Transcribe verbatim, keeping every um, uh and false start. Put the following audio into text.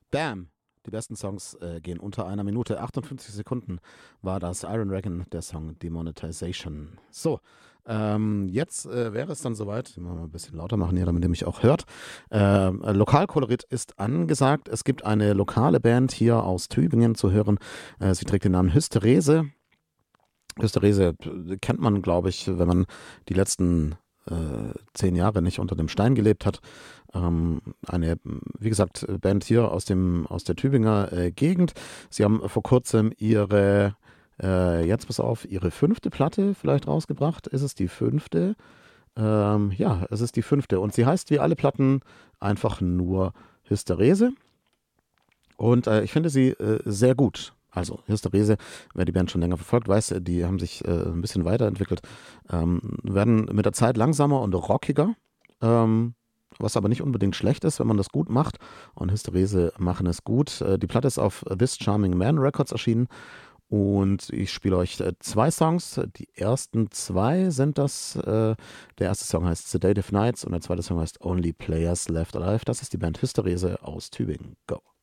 Bam! Die besten Songs äh, gehen unter einer Minute. achtundfünfzig Sekunden war das Iron Dragon, der Song Demonetization. So, ähm, jetzt äh, wäre es dann soweit. Ich muss mal ein bisschen lauter machen hier, damit ihr mich auch hört. Ähm, äh, Lokalkolorit ist angesagt. Es gibt eine lokale Band hier aus Tübingen zu hören. Äh, sie trägt den Namen Hysterese. Hysterese äh, kennt man, glaube ich, wenn man die letzten äh, zehn Jahre nicht unter dem Stein gelebt hat. Ähm, eine, wie gesagt, Band hier aus dem aus der Tübinger äh, Gegend. Sie haben vor kurzem ihre, äh, jetzt pass auf, ihre fünfte Platte vielleicht rausgebracht. Ist es die fünfte? Ähm, ja, es ist die fünfte. Und sie heißt wie alle Platten einfach nur Hysterese. Und äh, ich finde sie äh, sehr gut. Also Hysterese, wer die Band schon länger verfolgt, weiß, die haben sich äh, ein bisschen weiterentwickelt, ähm, werden mit der Zeit langsamer und rockiger, ähm, was aber nicht unbedingt schlecht ist, wenn man das gut macht. Und Hysterese machen es gut. Äh, die Platte ist auf This Charming Man Records erschienen und ich spiele euch äh, zwei Songs. Die ersten zwei sind das. Äh, der erste Song heißt Sedative Nights und der zweite Song heißt Only Players Left Alive. Das ist die Band Hysterese aus Tübingen. Go!